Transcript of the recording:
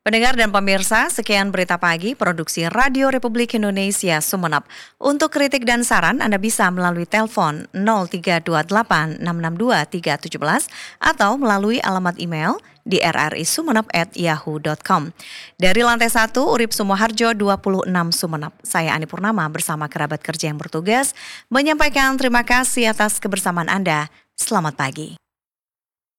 Pendengar dan pemirsa, sekian berita pagi produksi Radio Republik Indonesia Sumeneb. Untuk kritik dan saran Anda bisa melalui telepon 0328 662 317 atau melalui alamat email di rrisumeneb@yahoo.com. Dari lantai 1, Urip Sumoharjo 26 Sumeneb. Saya Ani Purnama bersama kerabat kerja yang bertugas menyampaikan terima kasih atas kebersamaan Anda. Selamat pagi.